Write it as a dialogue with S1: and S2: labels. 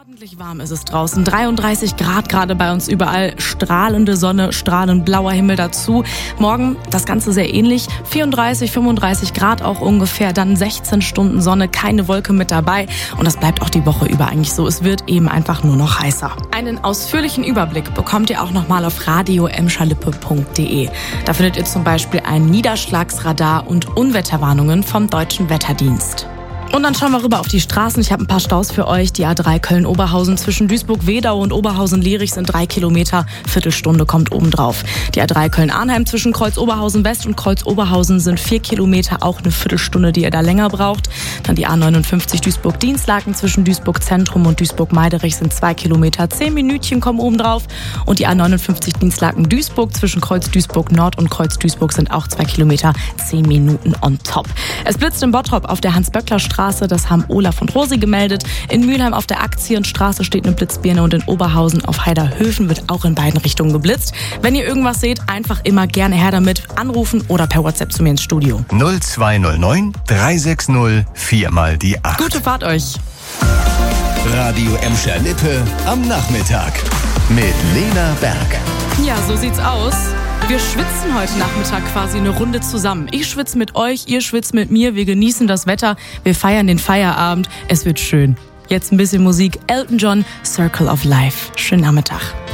S1: Ordentlich warm ist es draußen, 33 Grad gerade bei uns überall, strahlende Sonne, strahlend blauer Himmel dazu. Morgen das Ganze sehr ähnlich, 34, 35 Grad auch ungefähr, dann 16 Stunden Sonne, keine Wolke mit dabei und das bleibt auch die Woche über eigentlich so. Es wird eben einfach nur noch heißer. Einen ausführlichen Überblick bekommt ihr auch nochmal auf radio-emscherlippe.de. Da findet ihr zum Beispiel ein Niederschlagsradar und Unwetterwarnungen vom Deutschen Wetterdienst. Und dann schauen wir rüber auf die Straßen. Ich habe ein paar Staus für euch. Die A3 Köln-Oberhausen zwischen Duisburg-Wedau und Oberhausen-Lierich sind 3 Kilometer. Viertelstunde kommt obendrauf. Die A3 Köln-Arnheim zwischen Kreuz-Oberhausen-West und Kreuz-Oberhausen sind 4 Kilometer. Auch eine Viertelstunde, die ihr da länger braucht. Dann die A59 Duisburg-Dienstlaken zwischen Duisburg-Zentrum und Duisburg-Meiderich sind 2 Kilometer. 10 Minütchen kommen obendrauf. Und die A59 Dienstlaken-Duisburg zwischen Kreuz-Duisburg-Nord und Kreuz-Duisburg sind auch 2 Kilometer. 10 Minuten on top. Es blitzt in Bottrop auf der Hans-Böckler-Straße. Das haben Olaf und Rosi gemeldet. In Mülheim auf der Aktienstraße steht eine Blitzbirne und in Oberhausen auf Heiderhöfen wird auch in beiden Richtungen geblitzt. Wenn ihr irgendwas seht, einfach immer gerne her damit. Anrufen oder per WhatsApp zu mir ins Studio.
S2: 0209 360 4 mal die 8.
S1: Gute Fahrt euch.
S2: Radio Emscher-Lippe am Nachmittag mit Lena Berg.
S1: Ja, so sieht's aus. Wir schwitzen heute Nachmittag quasi eine Runde zusammen. Ich schwitze mit euch, ihr schwitzt mit mir. Wir genießen das Wetter, wir feiern den Feierabend. Es wird schön. Jetzt ein bisschen Musik. Elton John, Circle of Life. Schönen Nachmittag.